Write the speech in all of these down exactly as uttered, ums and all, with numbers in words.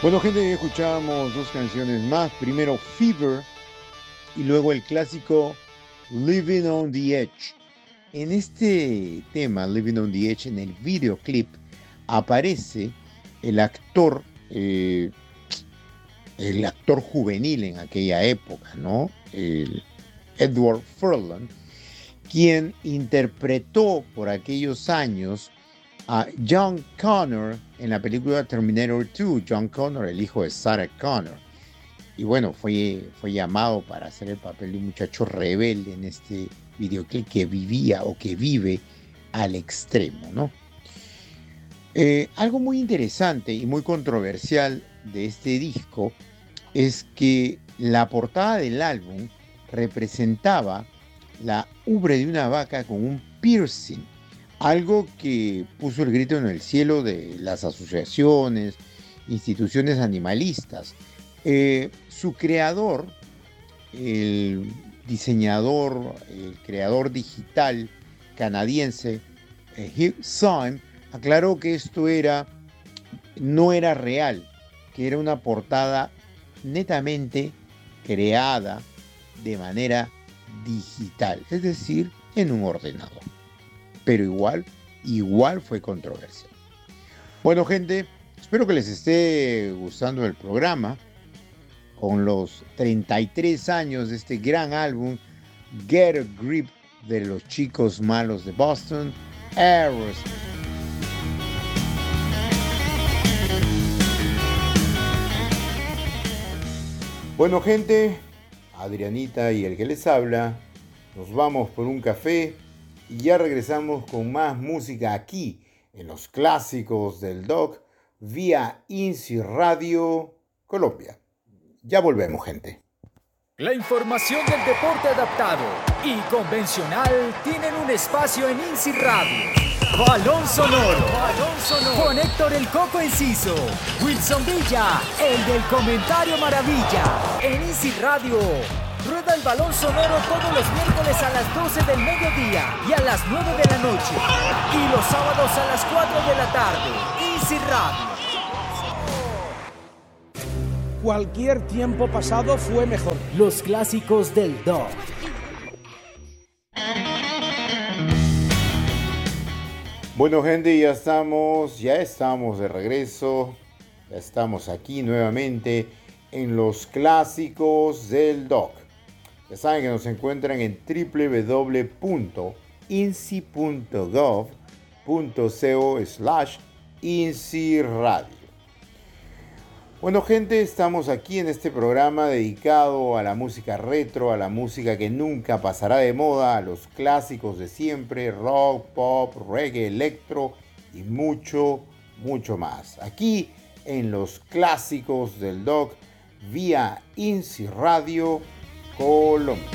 Bueno, gente, escuchamos dos canciones más. Primero Fever y luego el clásico Living on the Edge. En este tema, Living on the Edge, en el videoclip, aparece el actor, eh, el actor juvenil en aquella época, ¿no? El Edward Furlong, quien interpretó por aquellos años a John Connor en la película Terminator dos, John Connor, el hijo de Sarah Connor. Y bueno, fue, fue llamado para hacer el papel de un muchacho rebelde en este videoclip que vivía o que vive al extremo, ¿no? Eh, algo muy interesante y muy controversial de este disco es que la portada del álbum representaba la ubre de una vaca con un piercing, algo que puso el grito en el cielo de las asociaciones, instituciones animalistas. Eh, su creador, el diseñador, el creador digital canadiense, eh, Hugh Syme, aclaró que esto era, no era real, que era una portada netamente creada de manera digital, es decir, en un ordenador. Pero igual, igual fue controversial. Bueno, gente, espero que les esté gustando el programa con los treinta y tres años de este gran álbum Get a Grip de los chicos malos de Boston, Aerosmith. Bueno, gente, Adrianita y el que les habla, nos vamos por un café y ya regresamos con más música aquí en los clásicos del Doc vía INSI Radio Colombia. Ya volvemos, gente. La información del deporte adaptado y convencional tienen un espacio en INSI Radio. Balón Sonoro. Balón Sonoro. Con Héctor el Coco Enciso, Wilson Villa, el del comentario maravilla. En INSI Radio, rueda el Balón Sonoro todos los miércoles a las doce del mediodía y a las nueve de la noche. Y los sábados a las cuatro de la tarde. INSI Radio. Cualquier tiempo pasado fue mejor. Los clásicos del Doc. Bueno, gente, ya estamos, ya estamos de regreso. Ya estamos aquí nuevamente en los clásicos del Doc. Ya saben que nos encuentran en w w w punto insi punto gov punto co slash INSI Radio. Bueno, gente, estamos aquí en este programa dedicado a la música retro, a la música que nunca pasará de moda, a los clásicos de siempre, rock, pop, reggae, electro y mucho, mucho más. Aquí en los clásicos del Doc vía INSI Radio Colombia.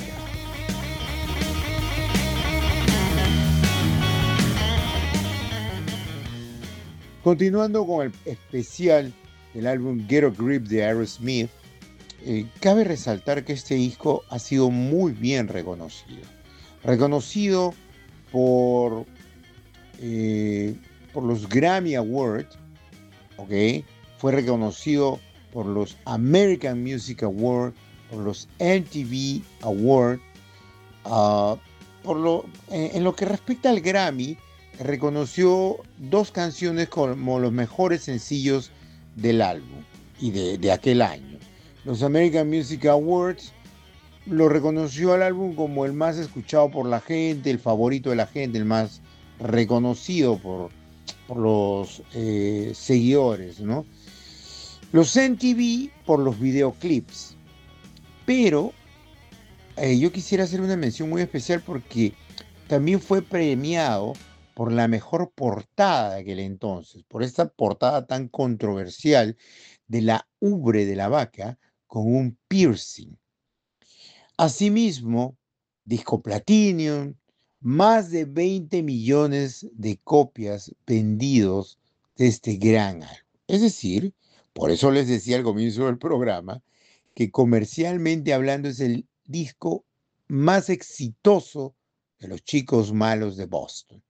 Continuando con el especial del álbum Get a Grip de Aerosmith, eh, cabe resaltar que este disco ha sido muy bien reconocido. Reconocido por, eh, por los Grammy Awards, ¿ok? Fue reconocido por los American Music Awards, por los M T V Awards. Uh, por lo, en, en lo que respecta al Grammy, reconoció dos canciones como los mejores sencillos del álbum y de, de aquel año. Los American Music Awards lo reconoció al álbum como el más escuchado por la gente, el favorito de la gente, el más reconocido por, por los eh, seguidores, ¿no? Los M T V por los videoclips. Pero eh, yo quisiera hacer una mención muy especial porque también fue premiado por la mejor portada de aquel entonces, por esta portada tan controversial de la ubre de la vaca con un piercing. Asimismo, disco Platinum, más de veinte millones de copias vendidos de este gran álbum. Es decir, por eso les decía al comienzo del programa, que comercialmente hablando es el disco más exitoso de los chicos malos de Boston.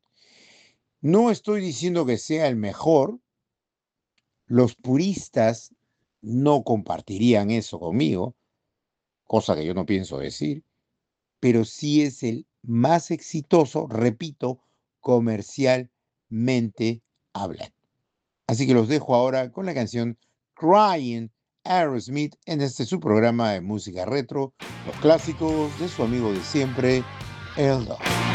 No estoy diciendo que sea el mejor. Los puristas no compartirían eso conmigo, cosa que yo no pienso decir, pero sí es el más exitoso, repito, comercialmente hablando. Así que los dejo ahora con la canción Crying Aerosmith en este su programa de música retro, los clásicos de su amigo de siempre, Eldo.